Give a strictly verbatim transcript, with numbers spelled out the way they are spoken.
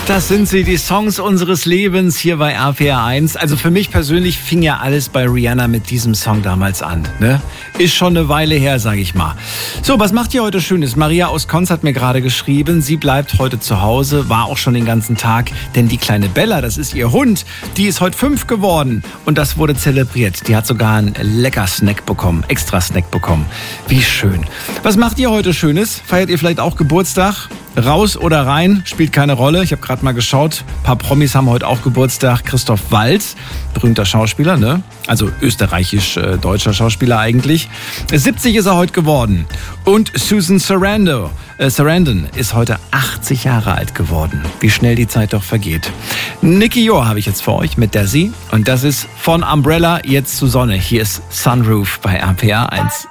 Das sind sie, die Songs unseres Lebens hier bei R P R eins. Also für mich persönlich fing ja alles bei Rihanna mit diesem Song damals an. Ne? Ist schon eine Weile her, sage ich mal. So, was macht ihr heute Schönes? Maria aus Konz hat mir gerade geschrieben, sie bleibt heute zu Hause, war auch schon den ganzen Tag. Denn die kleine Bella, das ist ihr Hund, die ist heute fünf geworden. Und das wurde zelebriert. Die hat sogar einen lecker Snack bekommen, extra Snack bekommen. Wie schön. Was macht ihr heute Schönes? Feiert ihr vielleicht auch Geburtstag? Raus oder rein, spielt keine Rolle. Ich habe gerade mal geschaut, ein paar Promis haben heute auch Geburtstag. Christoph Waltz, berühmter Schauspieler, ne? Also österreichisch-deutscher Schauspieler eigentlich. siebzig ist er heute geworden. Und Susan Sarandon, äh, Sarandon ist heute achtzig Jahre alt geworden. Wie schnell die Zeit doch vergeht. Nicky Joa habe ich jetzt für euch mit der Sie. Und das ist von Umbrella jetzt zu Sonne. Hier ist Sunroof bei R P R eins.